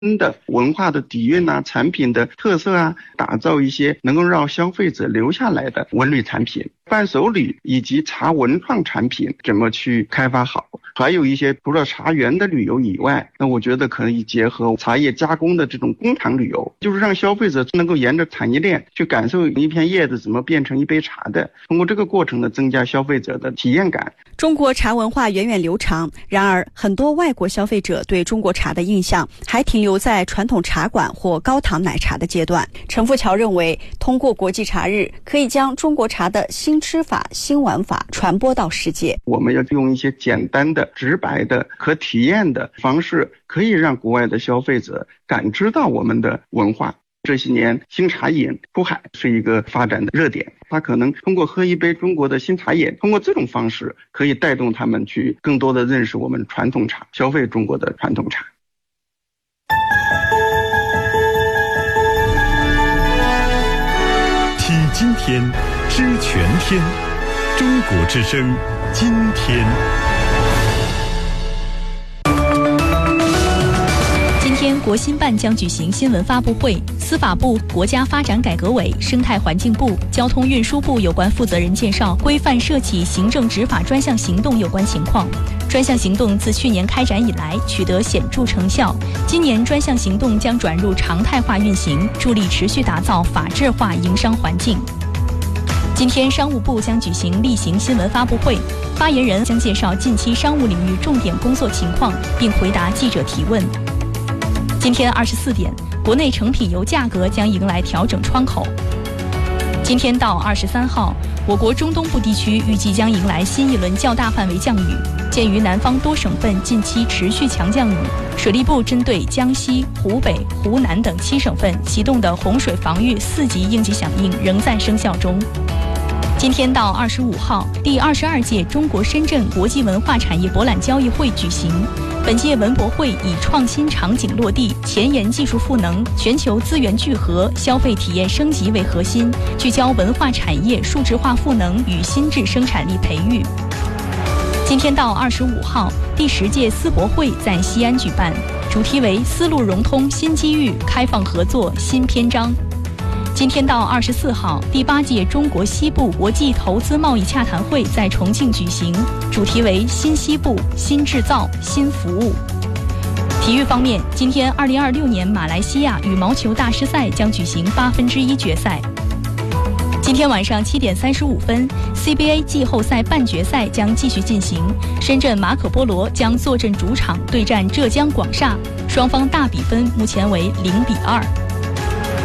的文化的底蕴啊、产品的特色啊，打造一些能够让消费者留下来的文旅产品。伴手礼以及茶文创产品怎么去开发好，还有一些除了茶园的旅游以外，那我觉得可以结合茶叶加工的这种工厂旅游，就是让消费者能够沿着产业链去感受一片叶子怎么变成一杯茶的，通过这个过程呢，增加消费者的体验感。 中国茶文化源远流长，然而很多外国消费者对中国茶的印象还停留在传统茶馆或高糖奶茶的阶段。陈富桥认为，通过国际茶日，可以将中国茶的新吃法、新玩法传播到世界。 我们要用一些简单的、直白的、可体验的方式，可以让国外的消费者感知到我们的文化。这些年新茶饮出海是一个发展的热点，他可能通过喝一杯中国的新茶饮，通过这种方式可以带动他们去更多的认识我们传统茶，消费中国的传统茶。 听今天，知全天，中国之声，今天。 国新办将举行新闻发布会，司法部、国家发展改革委、生态环境部、交通运输部有关负责人介绍规范涉企行政执法专项行动有关情况。专项行动自去年开展以来取得显著成效，今年专项行动将转入常态化运行，助力持续打造法治化营商环境。今天商务部将举行例行新闻发布会，发言人将介绍近期商务领域重点工作情况，并回答记者提问。今天24点，国内成品油价格将迎来调整窗口。今天到23号，我国中东部地区预计将迎来新一轮较大范围降雨。鉴于南方多省份近期持续强降雨，水利部针对江西、湖北、湖南等7省份启动的洪水防御4级应急响应仍在生效中。今天到25号，第22届中国深圳国际文化产业博览交易会举行。本届文博会以创新场景落地、前沿技术赋能、全球资源聚合、消费体验升级为核心，聚焦文化产业数字化赋能与新质生产力培育。今天到25号，第10届思博会在西安举办，主题为丝路融通新机遇，开放合作新篇章。今天到24号，第8届中国西部国际投资贸易洽谈会在重庆举行，主题为新西部、新制造、新服务。体育方面，今天2026年马来西亚羽毛球大师赛将举行1/8决赛。今天晚上7点35分 ，CBA 季后赛半决赛将继续进行，深圳马可波罗将坐镇主场对战浙江广厦，双方大比分目前为0-2。